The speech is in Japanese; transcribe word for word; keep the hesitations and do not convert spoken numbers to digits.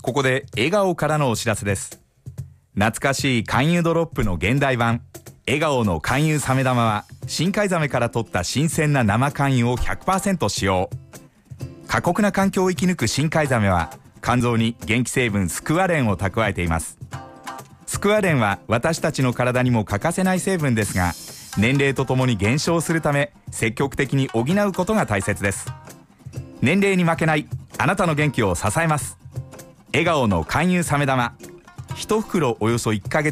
ここで笑顔からのお知らせです。懐かしい勧誘ドロップの現代版笑顔の勧誘サメ玉は、深海ザメから取った新鮮な生勧誘を ひゃくパーセント 使用。過酷な環境を生き抜く深海ザメは肝臓に元気成分スクワレンを蓄えています。スクワレンは私たちの体にも欠かせない成分ですが、年齢とともに減少するため積極的に補うことが大切です。年齢に負けないあなたの元気を支えます。笑顔の勧誘サメ玉、いち袋およそいっかげつ